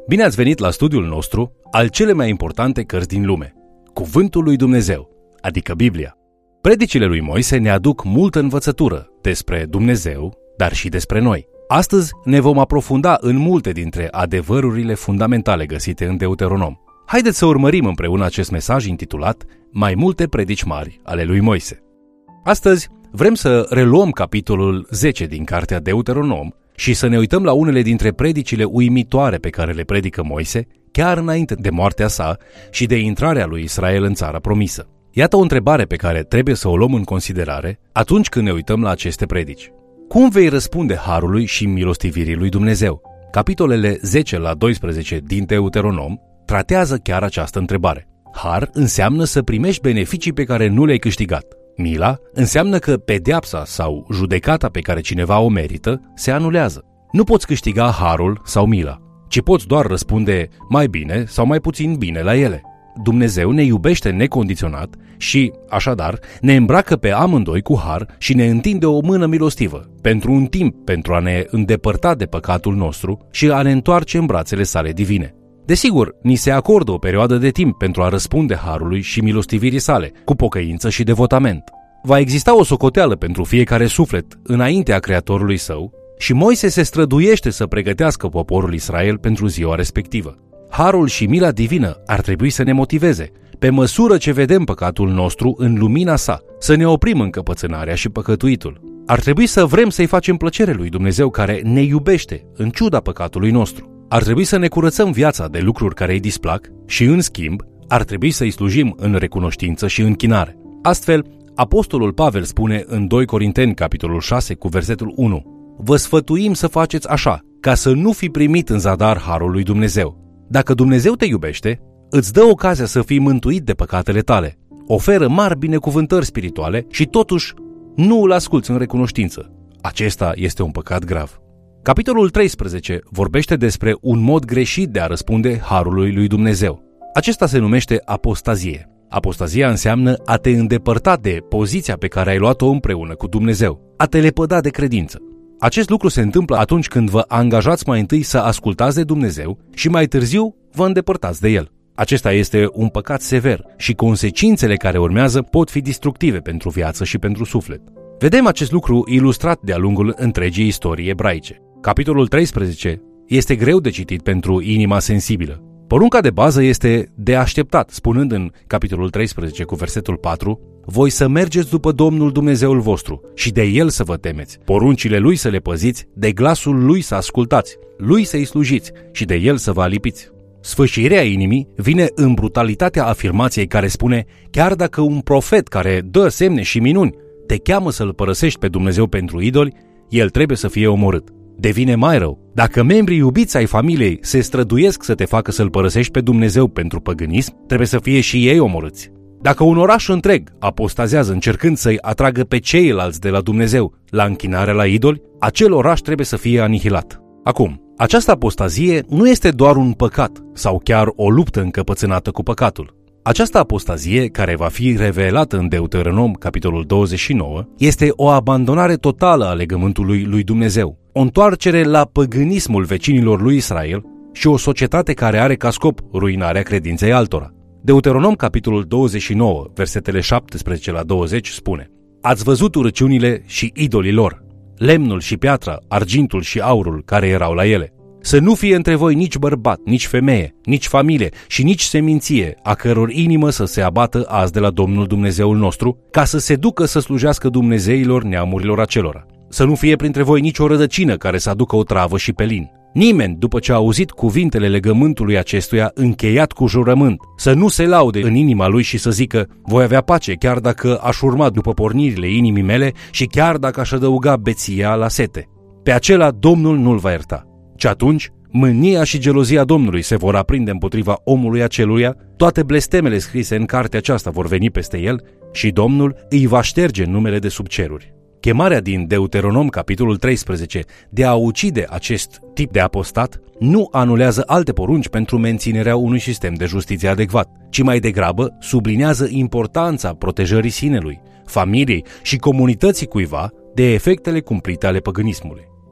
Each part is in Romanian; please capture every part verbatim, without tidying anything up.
Bine ați venit la studiul nostru al cele mai importante cărți din lume, Cuvântul lui Dumnezeu, adică Biblia. Predicile lui Moise ne aduc multă învățătură despre Dumnezeu, dar și despre noi. Astăzi ne vom aprofunda în multe dintre adevărurile fundamentale găsite în Deuteronom. Haideți să urmărim împreună acest mesaj intitulat Mai multe predici mari ale lui Moise. Astăzi vrem să reluăm capitolul zece din cartea Deuteronom și să ne uităm la unele dintre predicile uimitoare pe care le predică Moise, chiar înainte de moartea sa și de intrarea lui Israel în țara promisă. Iată o întrebare pe care trebuie să o luăm în considerare atunci când ne uităm la aceste predici. Cum vei răspunde harului și milostivirii lui Dumnezeu? Capitolele zece la doisprezece din Deuteronom tratează chiar această întrebare. Har înseamnă să primești beneficii pe care nu le-ai câștigat. Mila înseamnă că pedeapsa sau judecata pe care cineva o merită se anulează. Nu poți câștiga harul sau mila, ci poți doar răspunde mai bine sau mai puțin bine la ele. Dumnezeu ne iubește necondiționat și, așadar, ne îmbracă pe amândoi cu har și ne întinde o mână milostivă, pentru un timp, pentru a ne îndepărta de păcatul nostru și a ne întoarce în brațele sale divine. Desigur, ni se acordă o perioadă de timp pentru a răspunde harului și milostivirii sale, cu pocăință și devotament. Va exista o socoteală pentru fiecare suflet înaintea Creatorului său și Moise se străduiește să pregătească poporul Israel pentru ziua respectivă. Harul și mila divină ar trebui să ne motiveze, pe măsură ce vedem păcatul nostru în lumina sa, să ne oprim încăpățânarea și păcătuitul. Ar trebui să vrem să-i facem plăcere lui Dumnezeu care ne iubește, în ciuda păcatului nostru. Ar trebui să ne curățăm viața de lucruri care îi displac și, în schimb, ar trebui să-i slujim în recunoștință și închinare. Astfel, apostolul Pavel spune în doi Corinteni, capitolul șase, cu versetul unu: Vă sfătuim să faceți așa, ca să nu fi primit în zadar harul lui Dumnezeu. Dacă Dumnezeu te iubește, îți dă ocazia să fii mântuit de păcatele tale, oferă mari binecuvântări spirituale și totuși nu îl asculți în recunoștință. Acesta este un păcat grav. Capitolul treisprezece vorbește despre un mod greșit de a răspunde harului lui Dumnezeu. Acesta se numește apostazie. Apostazia înseamnă a te îndepărta de poziția pe care ai luat-o împreună cu Dumnezeu, a te lepăda de credință. Acest lucru se întâmplă atunci când vă angajați mai întâi să ascultați de Dumnezeu și mai târziu vă îndepărtați de El. Acesta este un păcat sever și consecințele care urmează pot fi destructive pentru viață și pentru suflet. Vedem acest lucru ilustrat de-a lungul întregii istorii ebraice. Capitolul treisprezece este greu de citit pentru inima sensibilă. Porunca de bază este de așteptat, spunând în capitolul treisprezece cu versetul patru: Voi să mergeți după Domnul Dumnezeul vostru și de El să vă temeți, poruncile Lui să le păziți, de glasul Lui să ascultați, Lui să-i slujiți și de El să vă alipiți. Sfâșirea inimii vine în brutalitatea afirmației care spune: chiar dacă un profet care dă semne și minuni te cheamă să-L părăsești pe Dumnezeu pentru idoli, el trebuie să fie omorât. Devine mai rău: dacă membrii iubiți ai familiei se străduiesc să te facă să-L părăsești pe Dumnezeu pentru păgânism, trebuie să fie și ei omorâți. Dacă un oraș întreg apostazează încercând să-i atragă pe ceilalți de la Dumnezeu la închinarea la idoli, acel oraș trebuie să fie anihilat. Acum, această apostazie nu este doar un păcat sau chiar o luptă încăpățânată cu păcatul. Această apostazie, care va fi revelată în Deuteronom, capitolul douăzeci și nouă, este o abandonare totală a legământului lui Dumnezeu, o întoarcere la păgânismul vecinilor lui Israel și o societate care are ca scop ruinarea credinței altora. Deuteronom, capitolul douăzeci și nouă, versetele șaptesprezece la douăzeci spune: Ați văzut urăciunile și idolii lor, lemnul și piatra, argintul și aurul care erau la ele. Să nu fie între voi nici bărbat, nici femeie, nici familie și nici seminție, a căror inimă să se abată azi de la Domnul Dumnezeul nostru, ca să se ducă să slujească dumnezeilor neamurilor acelora. Să nu fie printre voi nici o rădăcină care să aducă o travă și pelin. Nimeni, după ce a auzit cuvintele legământului acestuia încheiat cu jurământ, să nu se laude în inima lui și să zică: voi avea pace chiar dacă aș urma după pornirile inimii mele și chiar dacă aș adăuga beția la sete. Pe acela Domnul nu-l va ierta. Și atunci, mânia și gelozia Domnului se vor aprinde împotriva omului aceluia, toate blestemele scrise în cartea aceasta vor veni peste el și Domnul îi va șterge numele de sub ceruri. Chemarea din Deuteronom, capitolul treisprezece, de a ucide acest tip de apostat nu anulează alte porunci pentru menținerea unui sistem de justiție adecvat, ci mai degrabă sublinează importanța protejării sinelui, familiei și comunității cuiva de efectele cumplite ale păgânismului.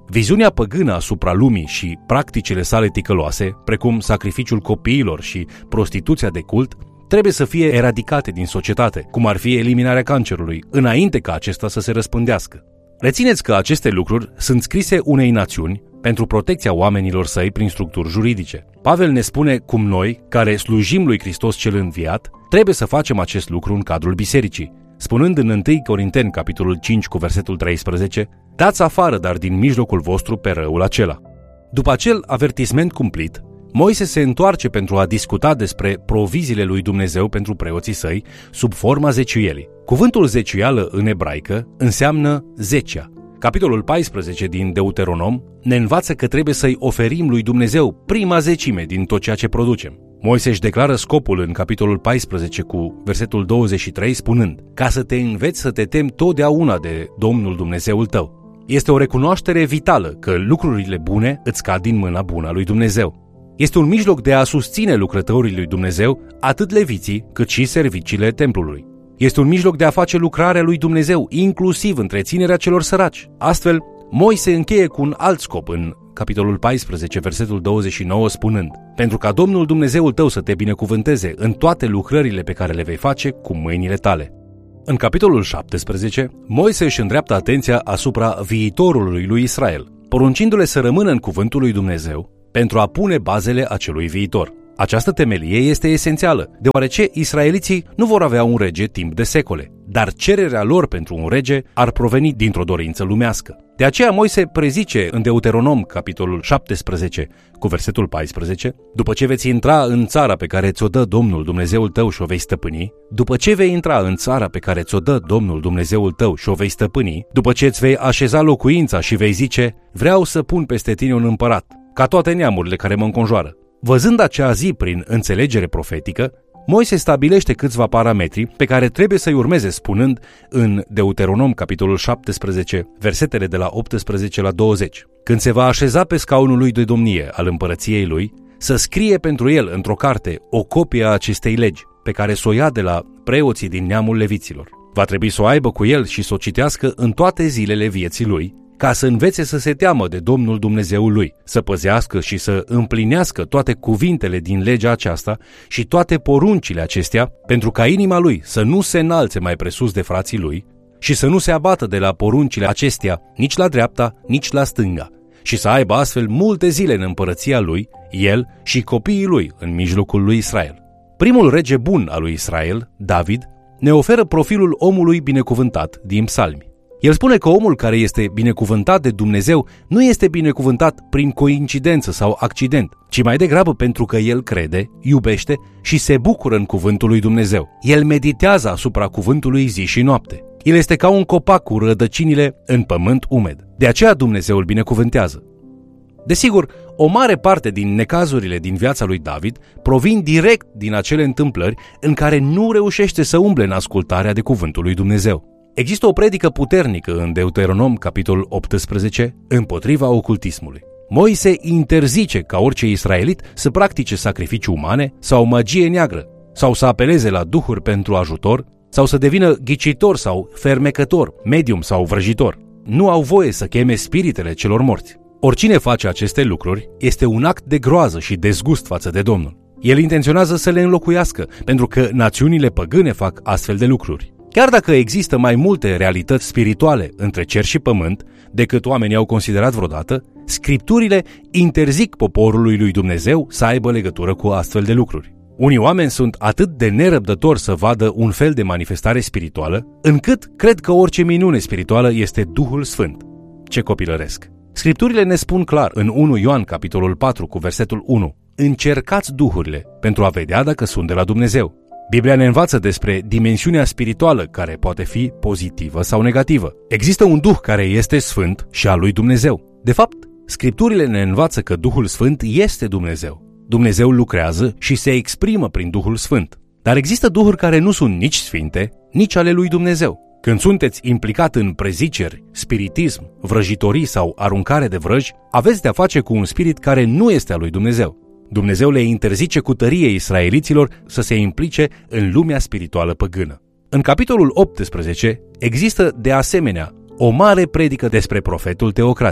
Viziunea păgână asupra lumii și practicile sale ticăloase, precum sacrificiul copiilor și prostituția de cult, trebuie să fie eradicate din societate, cum ar fi eliminarea cancerului, înainte ca acesta să se răspândească. Rețineți că aceste lucruri sunt scrise unei națiuni pentru protecția oamenilor săi prin structuri juridice. Pavel ne spune cum noi, care slujim lui Hristos cel înviat, trebuie să facem acest lucru în cadrul bisericii, spunând în întâi Corinteni, capitolul cinci, cu versetul treisprezece, dați afară, dar din mijlocul vostru, pe răul acela. După acel avertisment cumplit, Moise se întoarce pentru a discuta despre proviziile lui Dumnezeu pentru preoții săi sub forma zeciuielii. Cuvântul zeciuială în ebraică înseamnă zecea. Capitolul paisprezece din Deuteronom ne învață că trebuie să-i oferim lui Dumnezeu prima zecime din tot ceea ce producem. Moise își declară scopul în capitolul paisprezece cu versetul douăzeci și trei spunând: ca să te înveți să te temi totdeauna de Domnul Dumnezeul tău. Este o recunoaștere vitală că lucrurile bune îți cad din mâna bună a lui Dumnezeu. Este un mijloc de a susține lucrătorii lui Dumnezeu, atât leviții cât și serviciile templului. Este un mijloc de a face lucrarea lui Dumnezeu, inclusiv întreținerea celor săraci. Astfel, Moise încheie cu un alt scop în capitolul paisprezece, versetul douăzeci și nouă, spunând: pentru ca Domnul Dumnezeul tău să te binecuvânteze în toate lucrările pe care le vei face cu mâinile tale. În capitolul șaptesprezece, Moise își îndreaptă atenția asupra viitorului lui Israel, poruncindu-le să rămână în cuvântul lui Dumnezeu pentru a pune bazele acelui viitor. Această temelie este esențială, deoarece israeliții nu vor avea un rege timp de secole, dar cererea lor pentru un rege ar proveni dintr-o dorință lumească. De aceea Moise prezice în Deuteronom, capitolul șaptesprezece, cu versetul paisprezece, după ce veți intra în țara pe care ți-o dă Domnul Dumnezeul tău și o vei stăpâni, după ce vei intra în țara pe care ți-o dă Domnul Dumnezeul tău și o vei stăpâni, după ce îți vei așeza locuința și vei zice: vreau să pun peste tine un împărat, ca toate neamurile care mă înconjoară. Văzând acea zi prin înțelegere profetică, Moise stabilește câțiva parametri pe care trebuie să-i urmeze, spunând în Deuteronom, capitolul șaptesprezece, versetele de la optsprezece la douăzeci: când se va așeza pe scaunul lui de domnie al împărăției lui, să scrie pentru el într-o carte o copie a acestei legi, pe care s-o ia de la preoții din neamul leviților. Va trebui să o aibă cu el și să o citească în toate zilele vieții lui, ca să învețe să se teamă de Domnul Dumnezeul lui, să păzească și să împlinească toate cuvintele din legea aceasta și toate poruncile acestea, pentru ca inima lui să nu se înalțe mai presus de frații lui și să nu se abată de la poruncile acestea nici la dreapta, nici la stânga, și să aibă astfel multe zile în împărăția lui, el și copiii lui în mijlocul lui Israel. Primul rege bun al lui Israel, David, ne oferă profilul omului binecuvântat din psalmi. El spune că omul care este binecuvântat de Dumnezeu nu este binecuvântat prin coincidență sau accident, ci mai degrabă pentru că el crede, iubește și se bucură în cuvântul lui Dumnezeu. El meditează asupra cuvântului zi și noapte. El este ca un copac cu rădăcinile în pământ umed. De aceea Dumnezeu îl binecuvântează. Desigur, o mare parte din necazurile din viața lui David provin direct din acele întâmplări în care nu reușește să umble în ascultarea de cuvântul lui Dumnezeu. Există o predică puternică în Deuteronom, capitolul optsprezece, împotriva ocultismului. Moise interzice ca orice israelit să practice sacrificii umane sau magie neagră, sau să apeleze la duhuri pentru ajutor, sau să devină ghicitor sau fermecător, medium sau vrăjitor. Nu au voie să cheme spiritele celor morți. Oricine face aceste lucruri este un act de groază și dezgust față de Domnul. El intenționează să le înlocuiască, pentru că națiunile păgâne fac astfel de lucruri. Chiar dacă există mai multe realități spirituale între cer și pământ decât oamenii au considerat vreodată, Scripturile interzic poporului lui Dumnezeu să aibă legătură cu astfel de lucruri. Unii oameni sunt atât de nerăbdători să vadă un fel de manifestare spirituală, încât cred că orice minune spirituală este Duhul Sfânt. Ce copilăresc! Scripturile ne spun clar în unu Ioan, capitolul patru, cu versetul unu: încercați duhurile pentru a vedea dacă sunt de la Dumnezeu. Biblia ne învață despre dimensiunea spirituală care poate fi pozitivă sau negativă. Există un Duh care este Sfânt și al lui Dumnezeu. De fapt, Scripturile ne învață că Duhul Sfânt este Dumnezeu. Dumnezeu lucrează și se exprimă prin Duhul Sfânt. Dar există duhuri care nu sunt nici sfinte, nici ale lui Dumnezeu. Când sunteți implicat în preziceri, spiritism, vrăjitorii sau aruncare de vrăji, aveți de-a face cu un spirit care nu este al lui Dumnezeu. Dumnezeu le interzice cu tărie israeliților să se implice în lumea spirituală păgână. În capitolul optsprezece există de asemenea o mare predică despre profetul teocratic.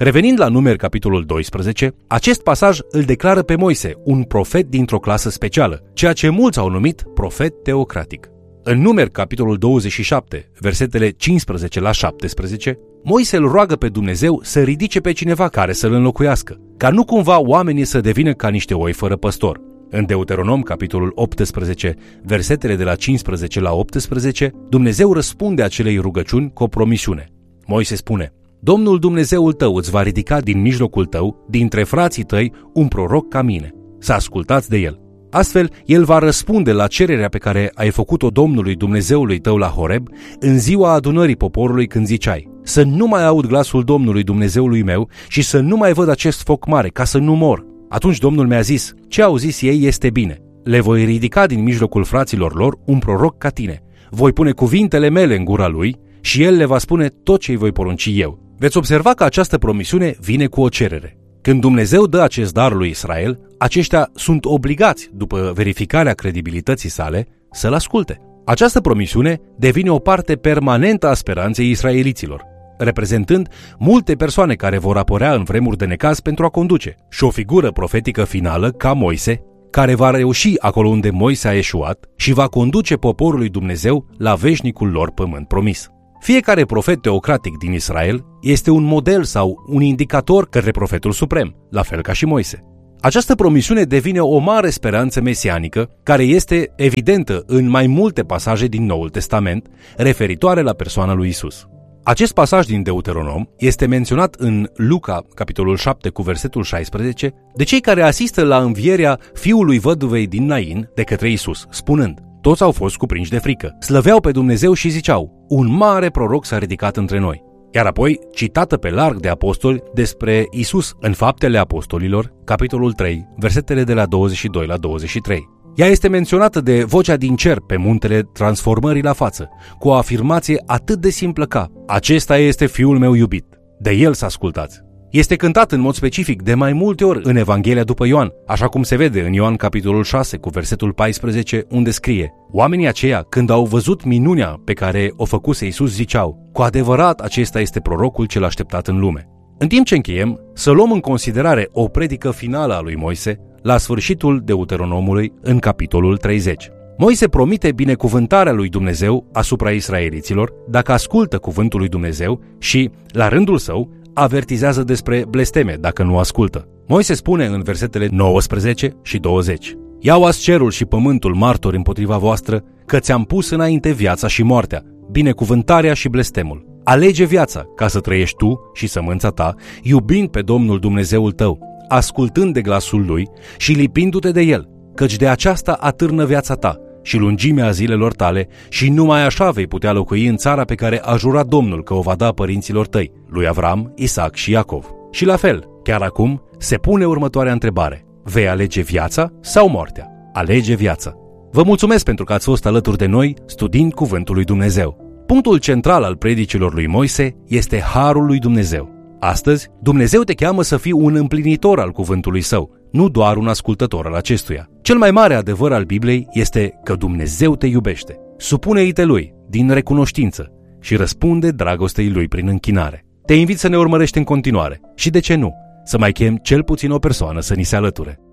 Revenind la Numeri, capitolul doisprezece, acest pasaj îl declară pe Moise un profet dintr-o clasă specială, ceea ce mulți au numit profet teocratic. În Numeri, capitolul douăzeci și șapte, versetele cincisprezece la șaptesprezece, Moise îl roagă pe Dumnezeu să ridice pe cineva care să-l înlocuiască, ca nu cumva oamenii să devină ca niște oi fără păstor. În Deuteronom, capitolul optsprezece, versetele de la cincisprezece la optsprezece, Dumnezeu răspunde acelei rugăciuni cu o promisiune. Moise spune: Domnul Dumnezeul tău îți va ridica din mijlocul tău, dintre frații tăi, un proroc ca mine. Să ascultați de el. Astfel, el va răspunde la cererea pe care ai făcut-o Domnului Dumnezeului tău la Horeb în ziua adunării poporului când ziceai: să nu mai aud glasul Domnului Dumnezeului meu și să nu mai văd acest foc mare, ca să nu mor. Atunci Domnul mi-a zis: ce au zis ei este bine. Le voi ridica din mijlocul fraților lor un proroc ca tine. Voi pune cuvintele mele în gura lui și el le va spune tot ce îi voi porunci eu. Veți observa că această promisiune vine cu o cerere. Când Dumnezeu dă acest dar lui Israel, aceștia sunt obligați, după verificarea credibilității sale, să-l asculte. Această promisiune devine o parte permanentă a speranței israeliților, reprezentând multe persoane care vor apărea în vremuri de necaz pentru a conduce, și o figură profetică finală ca Moise, care va reuși acolo unde Moise a eșuat și va conduce poporul lui Dumnezeu la veșnicul lor pământ promis. Fiecare profet teocratic din Israel este un model sau un indicator către profetul suprem, la fel ca și Moise. Această promisiune devine o mare speranță mesianică, care este evidentă în mai multe pasaje din Noul Testament, referitoare la persoana lui Isus. Acest pasaj din Deuteronom este menționat în Luca, capitolul șapte, cu versetul șaisprezece, de cei care asistă la învierea fiului văduvei din Nain de către Isus, spunând: toți au fost cuprinși de frică, slăveau pe Dumnezeu și ziceau: un mare proroc s-a ridicat între noi. Iar apoi, citată pe larg de apostoli despre Isus în Faptele Apostolilor, capitolul trei, versetele de la douăzeci și doi la douăzeci și trei. Ea este menționată de vocea din cer pe muntele Transformării la față, cu o afirmație atât de simplă ca: acesta este fiul meu iubit, de el să ascultați. Este cântat în mod specific de mai multe ori în Evanghelia după Ioan, așa cum se vede în Ioan capitolul șase cu versetul paisprezece, unde scrie: oamenii aceia, când au văzut minunea pe care o făcuse Iisus, ziceau: cu adevărat acesta este prorocul cel așteptat în lume. În timp ce încheiem, să luăm în considerare o predică finală a lui Moise la sfârșitul Deuteronomului în capitolul treizeci. Moise promite binecuvântarea lui Dumnezeu asupra israeliților dacă ascultă cuvântul lui Dumnezeu și, la rândul său, avertizează despre blesteme dacă nu ascultă. Moise spune în versetele nouăsprezece și douăzeci: Iau-ați cerul și pământul martori împotriva voastră, că ți-am pus înainte viața și moartea, binecuvântarea și blestemul. Alege viața ca să trăiești tu și sămânța ta, iubind pe Domnul Dumnezeul tău, ascultând de glasul lui și lipindu-te de el, căci de aceasta atârnă viața ta și lungimea zilelor tale și numai așa vei putea locui în țara pe care a jurat Domnul că o va da părinților tăi, lui Avram, Isaac și Iacov. Și la fel, chiar acum, se pune următoarea întrebare: vei alege viața sau moartea? Alege viața. Vă mulțumesc pentru că ați fost alături de noi studiind Cuvântul lui Dumnezeu. Punctul central al predicilor lui Moise este harul lui Dumnezeu. Astăzi, Dumnezeu te cheamă să fii un împlinitor al cuvântului său, nu doar un ascultător al acestuia. Cel mai mare adevăr al Bibliei este că Dumnezeu te iubește. Supune-i-te lui din recunoștință și răspunde dragostei lui prin închinare. Te invit să ne urmărești în continuare și, de ce nu, să mai chem cel puțin o persoană să ni se alăture.